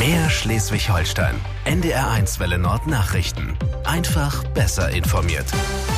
Mehr Schleswig-Holstein. NDR1 Welle Nord Nachrichten. Einfach besser informiert.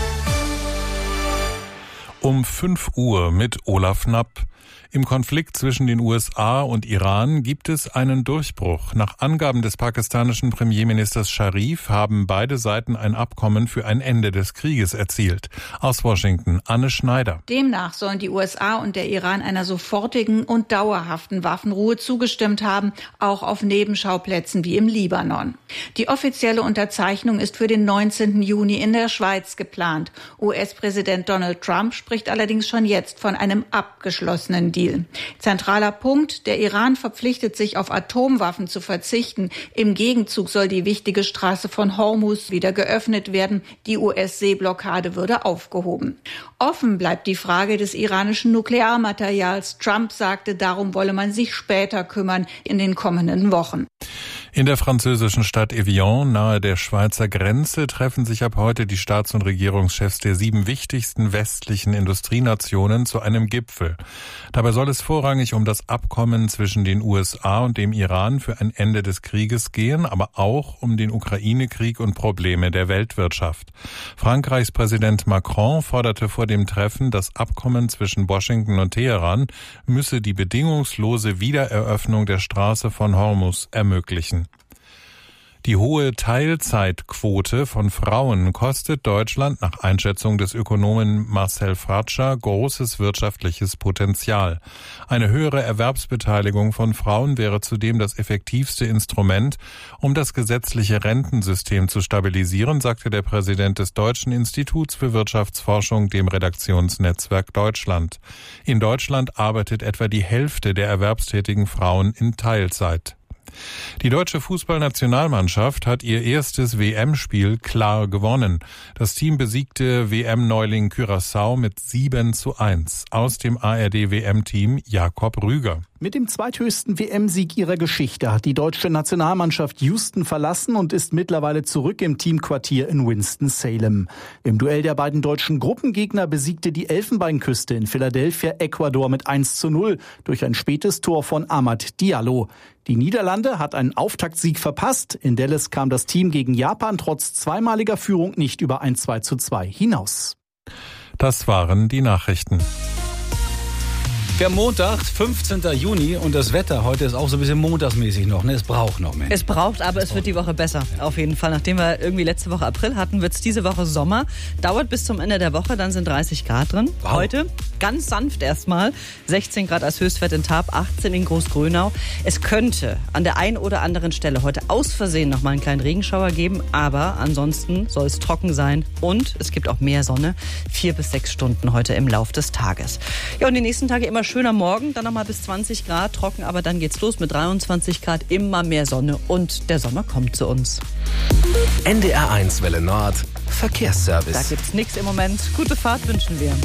Um 5 Uhr mit Olaf Knapp. Im Konflikt zwischen den USA und Iran gibt es einen Durchbruch. Nach Angaben des pakistanischen Premierministers Sharif haben beide Seiten ein Abkommen für ein Ende des Krieges erzielt. Aus Washington, Anne Schneider. Demnach sollen die USA und der Iran einer sofortigen und dauerhaften Waffenruhe zugestimmt haben, auch auf Nebenschauplätzen wie im Libanon. Die offizielle Unterzeichnung ist für den 19. Juni in der Schweiz geplant. US-Präsident Donald Trump spricht allerdings schon jetzt von einem abgeschlossenen Deal. Zentraler Punkt: Der Iran verpflichtet sich, auf Atomwaffen zu verzichten. Im Gegenzug soll die wichtige Straße von Hormuz wieder geöffnet werden. Die US-Seeblockade würde aufgehoben. Offen bleibt die Frage des iranischen Nuklearmaterials. Trump sagte, darum wolle man sich später kümmern, in den kommenden Wochen. In der französischen Stadt Evian, nahe der Schweizer Grenze, treffen sich ab heute die Staats- und Regierungschefs der 7 wichtigsten westlichen Industrienationen zu einem Gipfel. Dabei soll es vorrangig um das Abkommen zwischen den USA und dem Iran für ein Ende des Krieges gehen, aber auch um den Ukraine-Krieg und Probleme der Weltwirtschaft. Frankreichs Präsident Macron forderte vor dem Treffen, das Abkommen zwischen Washington und Teheran müsse die bedingungslose Wiedereröffnung der Straße von Hormuz ermöglichen. Die hohe Teilzeitquote von Frauen kostet Deutschland nach Einschätzung des Ökonomen Marcel Fratscher großes wirtschaftliches Potenzial. Eine höhere Erwerbsbeteiligung von Frauen wäre zudem das effektivste Instrument, um das gesetzliche Rentensystem zu stabilisieren, sagte der Präsident des Deutschen Instituts für Wirtschaftsforschung dem Redaktionsnetzwerk Deutschland. In Deutschland arbeitet etwa die Hälfte der erwerbstätigen Frauen in Teilzeit. Die deutsche Fußballnationalmannschaft hat ihr erstes WM-Spiel klar gewonnen. Das Team besiegte WM-Neuling Curaçao mit 7:1. Aus dem ARD-WM-Team Jakob Rüger. Mit dem zweithöchsten WM-Sieg ihrer Geschichte hat die deutsche Nationalmannschaft Houston verlassen und ist mittlerweile zurück im Teamquartier in Winston-Salem. Im Duell der beiden deutschen Gruppengegner besiegte die Elfenbeinküste in Philadelphia Ecuador mit 1:0 durch ein spätes Tor von Amad Diallo. Die Niederlande hat einen Auftaktsieg verpasst. In Dallas kam das Team gegen Japan trotz zweimaliger Führung nicht über ein 2:2 hinaus. Das waren die Nachrichten. Der Montag, 15. Juni und das Wetter heute ist auch so ein bisschen montagsmäßig noch. Ne? Es braucht noch, Mensch. Es braucht, aber es wird die Woche besser. Auf jeden Fall. Nachdem wir irgendwie letzte Woche April hatten, wird es diese Woche Sommer. Dauert bis zum Ende der Woche, dann sind 30 Grad drin. Wow. Heute ganz sanft erstmal. 16 Grad als Höchstwert in Tarp, 18 in Großgrönau. Es könnte an der einen oder anderen Stelle heute aus Versehen noch mal einen kleinen Regenschauer geben. Aber ansonsten soll es trocken sein. Und es gibt auch mehr Sonne. 4 bis 6 Stunden heute im Lauf des Tages. Ja, und die nächsten Tage immer schöner Morgen, dann nochmal bis 20 Grad, trocken, aber dann geht's los mit 23 Grad, immer mehr Sonne und der Sommer kommt zu uns. NDR1 Welle Nord, Verkehrsservice. Da gibt's nichts im Moment. Gute Fahrt wünschen wir.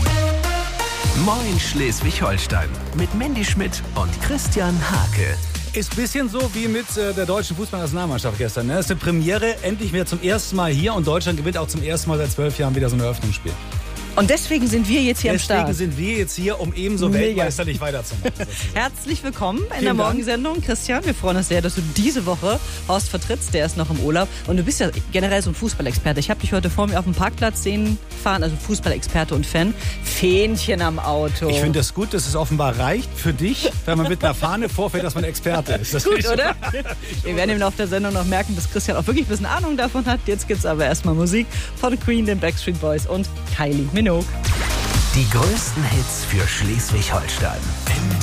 Moin Schleswig-Holstein mit Mandy Schmidt und Christian Hake. Ist ein bisschen so wie mit der deutschen Fußballnationalmannschaft gestern. Ne? Es ist eine Premiere, endlich wieder zum ersten Mal hier und Deutschland gewinnt auch zum ersten Mal seit 12 Jahren wieder so ein Eröffnungsspiel. Und deswegen sind wir jetzt hier am Start. Deswegen sind wir jetzt hier, um ebenso weltmeisterlich weiterzumachen. Herzlich willkommen in der Morgensendung, Christian. Wir freuen uns sehr, dass du diese Woche Horst vertrittst. Der ist noch im Urlaub. Und du bist ja generell so ein Fußballexperte. Ich habe dich heute vor mir auf dem Parkplatz sehen fahren, also Fußballexperte und Fan. Fähnchen am Auto. Ich finde das gut, dass es offenbar reicht für dich, wenn man mit einer Fahne vorfährt, dass man Experte ist. Das gut, oder? Wir werden im Laufe der Sendung noch merken, dass Christian auch wirklich ein bisschen Ahnung davon hat. Jetzt gibt's aber erstmal Musik von Queen, den Backstreet Boys und Kylie Minogue. Die größten Hits für Schleswig-Holstein.